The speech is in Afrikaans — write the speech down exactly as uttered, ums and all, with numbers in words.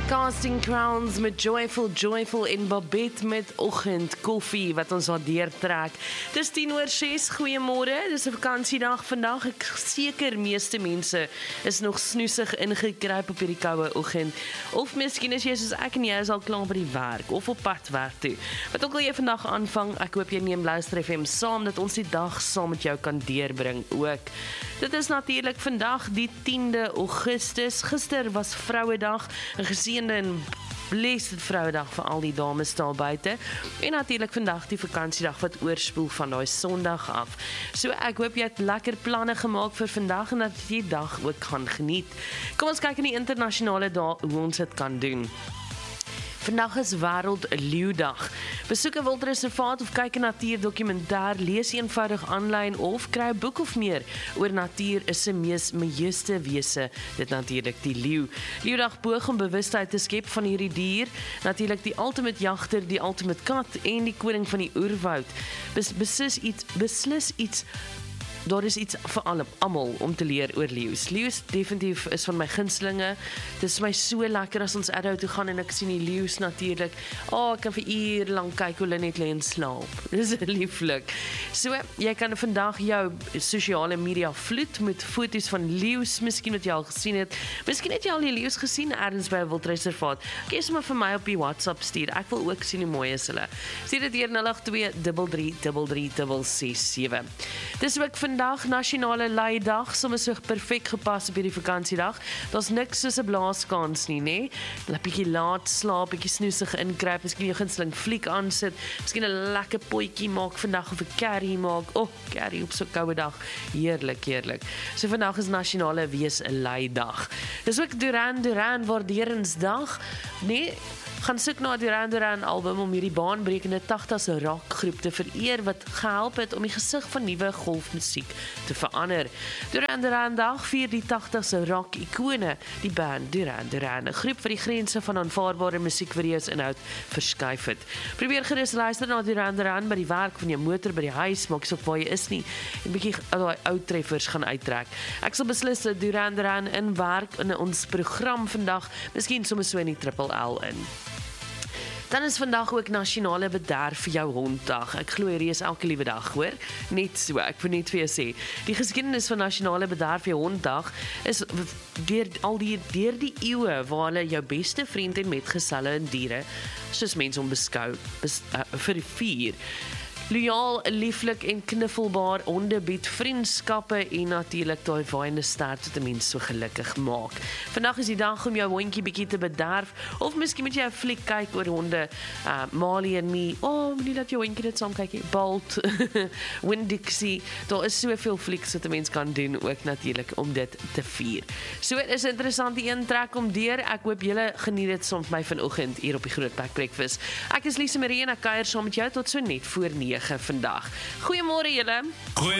Casting Crowns met Joyful Joyful en Babette met Oggend Koffie wat ons daar deurtrek. Dis tien oor ses, goeiemôre. Dis 'n vakansiedag vandag. Ek seker meeste mense is nog snoesig ingekruip op hierdie koue oggend. Of miskien is jy soos ek en jy is al klaar by die werk of op pad werk toe. Wat ook al jy vandag aanvang, ek hoop jy neem Luister F M saam dat ons die dag saam met jou kan deurbring ook. Dit is natuurlik vandag die tiende Augustus. Gister was Vrouedag, 'n geseënde en blessed Vrouedag vir al die dames daar buite. En natuurlik vandag die vakansiedag wat oorspoel van daai Sondag af. So ek hoop jy het lekker planne gemaak vir vandag en dat jy die dag ook gaan geniet. Kom ons kyk in die internasionale dae hoe ons dit kan doen. Vandag is Wêreld Leeudag. Besoek 'n wildreservaat of kyk 'n natuurdokumentêr, lees eenvoudig aanlyn of kry 'n boek of meer oor natuur is se mees meeste wese, dit natuurlik die leeu. Leeudag poog om bewustheid te skep van hierdie dier, natuurlik die ultimate jagter, die ultimate kat en die koning van die oerwoud. Bes, beslis iets, beslis iets Daar is iets vir almal om te leer oor leeu's. Leeu's definitief is van my gunstelinge. Dit is my so lekker as ons Addo toe gaan en ek sien die leeu's natuurlik. Oh, ek kan vir ure lank kyk hoe hulle net lê en slaap. Dis lieflik. So, jy kan vandag jou sosiale media vloed met foto's van leeu's, miskien wat jy al gesien het. Miskien het jy al die leeu's gesien ergens by 'n wildreservaat. Kies maar vir my op die WhatsApp stuur. Ek wil ook sien hoe mooi is hulle. Stuur dit hier nul agt twee drie drie drie drie drie ses sewe. Dis ook vandag Nasionale Leidag, sommer so perfek gepas op hierdie vakansiedag. Daar's niks soos 'n blaaskans nie, nê? 'n Bietjie laat slaap, bietjie snoesig inkruip, miskien jou gunsteling fliek aansit, miskien 'n lekker potjie maak vandag of 'n curry maak. O, oh, curry op so 'n koue dag. Heerlik, heerlik. So vandag is Nasionale Wees Leidag. Dis ook Duran Duran Waarderingsdag, nê? Gaan soek na die Duran Duran album om hierdie baanbrekende tagtig's rockgroep te vereer wat gehelp het om die gesig van nuwe golfmusiek te verander. Duran Duran dag vier die tagtig's rock-ikone, die band Duran Duran, 'n groep wat die grense van aanvaarbare musiekvideo's inhoud verskuif het. Probeer gerus luister na Duran Duran by die werk, van jou motor, by die huis, maak nie saak waar jy is nie, en 'n bietjie daai ou treffers gaan uittrek. Ek sal beslis Duran Duran in werk in ons program vandag, miskien sommer so in die Triple L in. Dan is vandag ook Nasionale Bederf vir jou honddag. Ek glo hierdie is elke liewe dag, hoor. Net so, ek wil net vir jou sê. Die geskiedenis van Nasionale Bederf vir jou honddag is deur al die deur die eeue waar hulle jou beste vriend en metgeselle en diere, soos mense om beskou, bes, uh, vir vier. Loyaal, lieflik en knuffelbaar honde bied vriendskappe en natuurlik daai waaiende stert wat 'n mens so gelukkig maak. Vandag is die dag om jou hondjie bietjie te bederf of miskien moet jy 'n fliek kyk oor honde. Uh, Marley and Me. Oh, moenie dat jou hondjie dit saam kyk nie. Bolt, Winn-Dixie. Daar is soveel flieks wat 'n mens kan doen ook natuurlik om dit te vier. So dit is 'n interessante een trek om deur. Ek hoop julle geniet dit soms my vanoggend hier op die Groot Pack Breakfast. Ek is Lise Marie en ek kuier saam met jou tot so net voor nege vandag. Goeiemôre julle.